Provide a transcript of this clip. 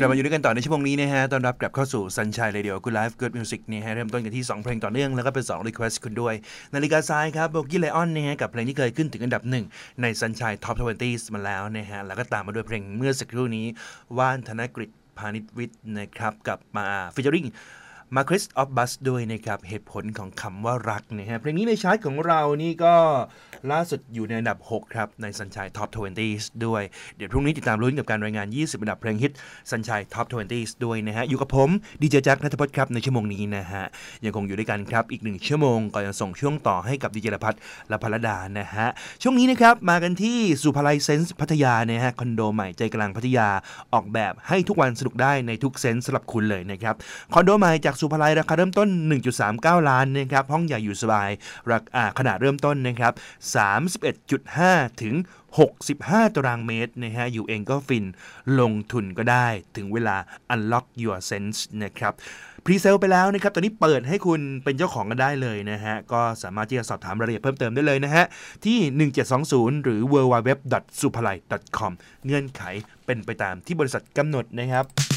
กลับมาอยู่ด้วยกันต่อในชั่วโมงนี้นะฮะต้อนรับกลับเข้าสู่ Sunshine Radio Good Life Good Music นี่ฮะเริ่มต้นกันที่2เพลงต่อเนื่องแล้วก็เป็น2 request คุณด้วยนาฬิกาซ้ายครับโบกี้ไลออนนะฮะกับเพลงที่เคยขึ้นถึงอันดับ1ใน Sunshine Top 20 มาแล้วนะฮะแล้วก็ตามมาด้วยเพลงเมื่อสักครู่นี้ว่านธนกฤษพานิชวิทย์นะครับกับมาfeaturingมาคริสออฟบัสด้วยนะครับเหตุผลของคำว่ารักนะฮะเพลงนี้ในชาร์ตของเรานี่ก็ล่าสุดอยู่ในอันดับ6ครับใน Sunshine Top 20 ด้วยเดี๋ยวพรุ่งนี้ติดตามลุ้นกับการรายงาน20อันดับเพลงฮิต Sunshine Top 20 ด้วยนะฮะอยู่กับผมดีเจแจ็คณัฐพจน์ครับในชั่วโมงนี้นะฮะยังคงอยู่ด้วยกันครับอีก1ชั่วโมงก่อนจะส่งช่วงต่อให้กับดีเจรพัฒน์และพลดานะฮะช่วงนี้นะครับมากันที่สุภาลัยเซนส์พัทยานะฮะคอนโดใหม่ใจกลางพัทยาออกแบบให้ทุกวันสนุกได้ในทุกเซนส์สำหรับคุณเลยนะครับคอนโดใหม่จากสุภาลัยราคาเริ่มต้น 1.39 ล้านนะครับห้องใหญ่อยู่สบายขนาดเริ่มต้นนะครับ 31.5 ถึง 65 ตารางเมตรนะฮะอยู่เองก็ฟินลงทุนก็ได้ถึงเวลา Unlock Your Sense นะครับพรีเซลไปแล้วนะครับตอนนี้เปิดให้คุณเป็นเจ้าของกันได้เลยนะฮะก็สามารถที่จะสอบถามรายละเอียดเพิ่มเติมได้เลยนะฮะที่ 1720 หรือ www.supalai.com เงื่อนไขเป็นไปตามที่บริษัทกำหนดนะครับ